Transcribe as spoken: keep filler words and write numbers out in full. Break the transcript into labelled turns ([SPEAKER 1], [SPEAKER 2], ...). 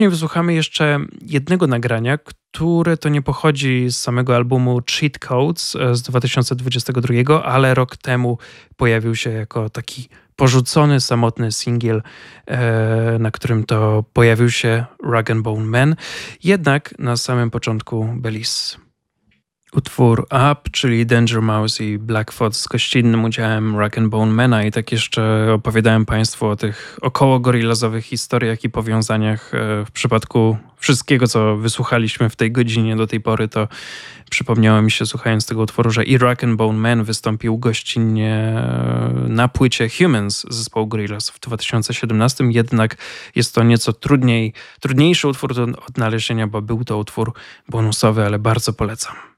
[SPEAKER 1] Nie wysłuchamy jeszcze jednego nagrania, które to nie pochodzi z samego albumu Cheat Codes e, z dwa tysiące dwudziestego drugiego, ale rok temu pojawił się jako taki porzucony, samotny singiel, e, na którym to pojawił się Rag and Bone Man. Jednak na samym początku Belize. Utwór Up, czyli Danger Mouse i Blackfoot z gościnnym udziałem Rag and Bone Mana, i tak jeszcze opowiadałem Państwu o tych około gorillazowych historiach i powiązaniach. e, W przypadku wszystkiego, co wysłuchaliśmy w tej godzinie do tej pory, to przypomniało mi się, słuchając tego utworu, że i Rag and Bone Man wystąpił gościnnie e, na płycie Humans zespołu Gorillaz w dwa tysiące siedemnastym. Jednak jest to nieco trudniej, trudniejszy utwór do odnalezienia, bo był to utwór bonusowy, ale bardzo polecam.